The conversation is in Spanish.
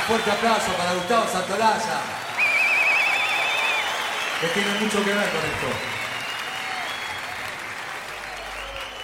fuerte aplauso para Gustavo Santolaya, que tiene mucho que ver con esto.